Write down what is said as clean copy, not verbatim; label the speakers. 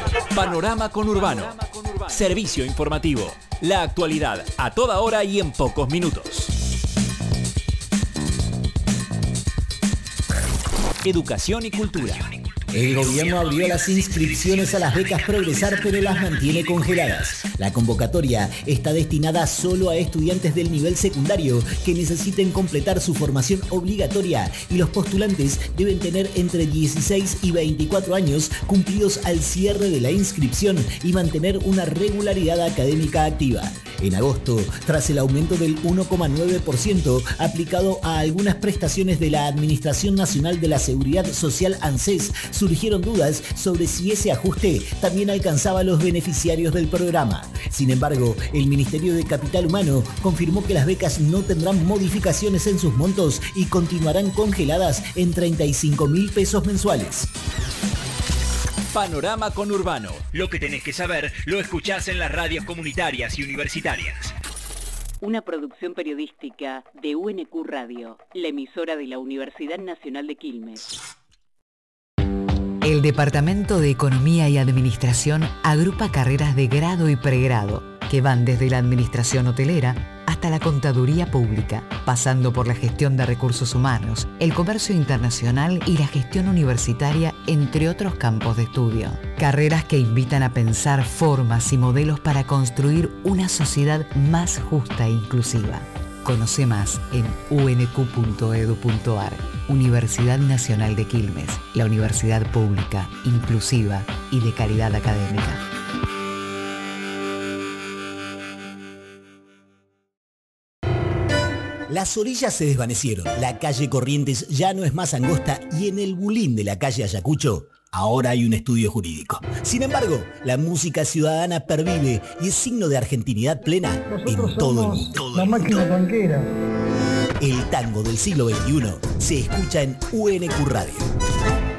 Speaker 1: Panorama Conurbano. Servicio informativo. La actualidad a toda hora y en pocos minutos. Educación y cultura.
Speaker 2: El gobierno abrió las inscripciones a las becas Progresar, pero las mantiene congeladas. La convocatoria está destinada solo a estudiantes del nivel secundario que necesiten completar su formación obligatoria y los postulantes deben tener entre 16 y 24 años cumplidos al cierre de la inscripción y mantener una regularidad académica activa. En agosto, tras el aumento del 1,9% aplicado a algunas prestaciones de la Administración Nacional de la Seguridad Social ANSES, surgieron dudas sobre si ese ajuste también alcanzaba a los beneficiarios del programa. Sin embargo, el Ministerio de Capital Humano confirmó que las becas no tendrán modificaciones en sus montos y continuarán congeladas en 35.000 pesos mensuales.
Speaker 1: Panorama Conurbano. Lo que tenés que saber lo escuchás en las radios comunitarias y universitarias.
Speaker 3: Una producción periodística de UNQ Radio, la emisora de la Universidad Nacional de Quilmes.
Speaker 4: El Departamento de Economía y Administración agrupa carreras de grado y pregrado, que van desde la administración hotelera hasta la contaduría pública, pasando por la gestión de recursos humanos, el comercio internacional y la gestión universitaria, entre otros campos de estudio. Carreras que invitan a pensar formas y modelos para construir una sociedad más justa e inclusiva. Conoce más en unq.edu.ar. Universidad Nacional de Quilmes, la universidad pública, inclusiva y de calidad académica.
Speaker 2: Las orillas se desvanecieron, la calle Corrientes ya no es más angosta y en el bulín de la calle Ayacucho ahora hay un estudio jurídico. Sin embargo, la música ciudadana pervive y es signo de argentinidad plena en todo el mundo.
Speaker 5: La máquina tanquera.
Speaker 2: El tango del siglo XXI se escucha en UNQ Radio.